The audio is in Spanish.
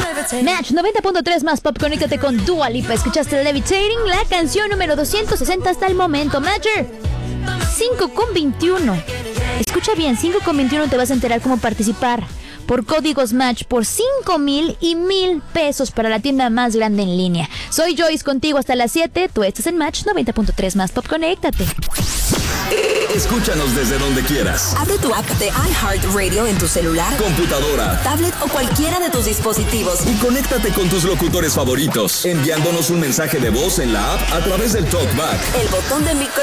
Match 90.3 más pop, conéctate con Dua Lipa. Escuchaste Levitating, la canción número 260 hasta el momento. Matcher, 5:21. Escucha bien, 5:21 te vas a enterar cómo participar por códigos Match por 5,000 y 1,000 pesos para la tienda más grande en línea. Soy Joyce contigo hasta las 7. Tú estás en Match 90.3 más pop, conéctate. Escúchanos desde donde quieras. Abre tu app de iHeartRadio en tu celular, computadora, tablet o cualquiera de tus dispositivos. Y conéctate con tus locutores favoritos, enviándonos un mensaje de voz en la app a través del TalkBack. El botón de micrófono